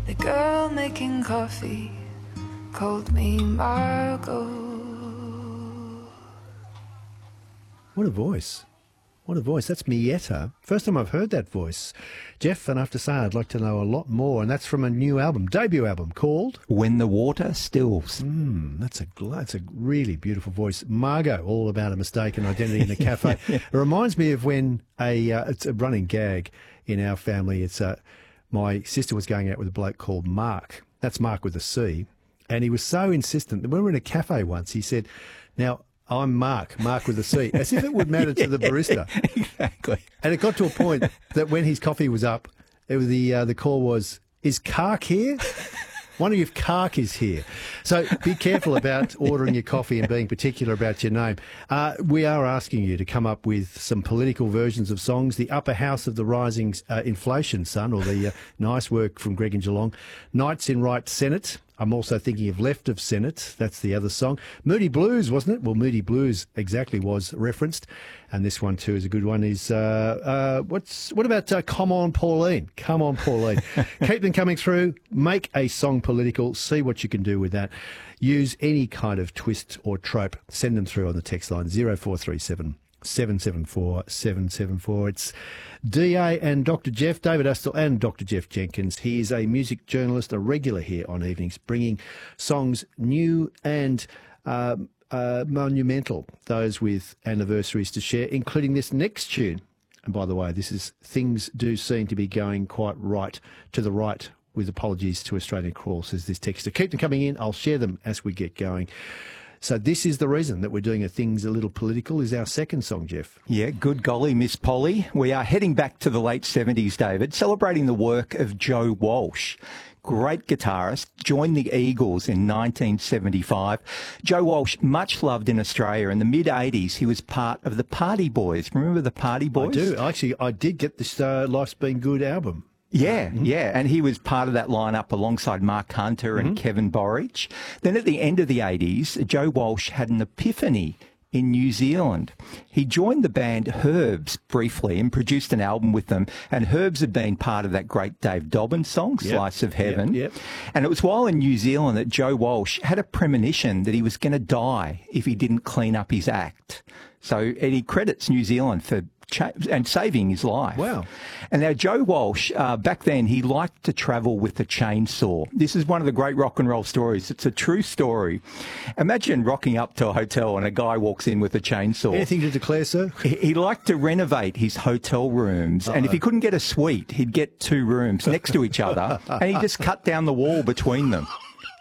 The girl making coffee called me Margot. What a voice. What a voice. That's Mietta. First time I've heard that voice. Jeff, and I have to say I'd like to know a lot more, and that's from a new album, debut album, called When the Water Stills. That's a really beautiful voice. Margot, all about a mistaken identity in a cafe. It reminds me of when it's a running gag in our family. It's my sister was going out with a bloke called Mark. That's Mark with a C. And he was so insistent that when we were in a cafe once, he said, "Now, I'm Mark with a C," as if it would matter to the barista. Exactly. And it got to a point that when his coffee was up, it was the call was, "Is Kark here? Wondering if Kark is here." So be careful about ordering your coffee and being particular about your name. We are asking you to come up with some political versions of songs. The Upper House of the Rising Inflation Sun, or the nice work from Greg and Geelong. Knights in Right Senate. I'm also thinking of Left of Senate. That's the other song. Moody Blues, wasn't it? Well, Moody Blues exactly was referenced. And this one, too, is a good one. Is what about Come On, Pauline? Come On, Pauline. Keep them coming through. Make a song political. See what you can do with that. Use any kind of twist or trope. Send them through on the text line 0437 774 774. It's DA and Dr. Jeff, David Astle and Dr. Jeff Jenkins. He is a music journalist, a regular here on Evenings, bringing songs new and monumental, those with anniversaries to share, including this next tune. And by the way, things do seem to be going quite right to the right, with apologies to Australian Crawl, says this texter. Keep them coming in. I'll share them as we get going. So this is the reason that we're doing Things a Little Political, is our second song, Jeff. Yeah, good golly, Miss Polly. We are heading back to the late 70s, David, celebrating the work of Joe Walsh. Great guitarist, joined the Eagles in 1975. Joe Walsh, much loved in Australia. In the mid-80s, he was part of the Party Boys. Remember the Party Boys? I do. Actually, I did get this Life's Been Good album. Yeah, yeah, and he was part of that lineup alongside Mark Hunter and Kevin Borich. Then at the end of the 80s, Joe Walsh had an epiphany in New Zealand. He joined the band Herbs briefly and produced an album with them, and Herbs had been part of that great Dave Dobbyn song, Slice of Heaven. Yep. And it was while in New Zealand that Joe Walsh had a premonition that he was going to die if he didn't clean up his act. So and he credits New Zealand for and saving his life. Wow. And now Joe Walsh, back then, he liked to travel with a chainsaw. This is one of the great rock and roll stories. It's a true story. Imagine rocking up to a hotel and a guy walks in with a chainsaw. Anything to declare, sir? He liked to renovate his hotel rooms. And if he couldn't get a suite, he'd get two rooms next to each other, and he just cut down the wall between them.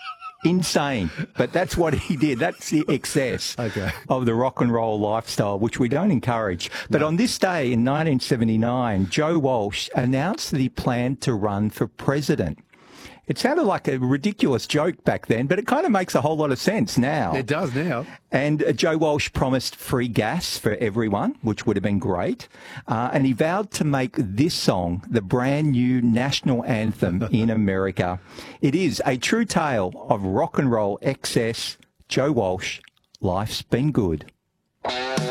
Insane, but that's what he did. That's the excess of the rock and roll lifestyle, which we don't encourage. But on this day in 1979, Joe Walsh announced that he planned to run for president. It sounded like a ridiculous joke back then, but it kind of makes a whole lot of sense now. It does now. And Joe Walsh promised free gas for everyone, which would have been great. And he vowed to make this song the brand new national anthem in America. It is a true tale of rock and roll excess. Joe Walsh, Life's Been Good.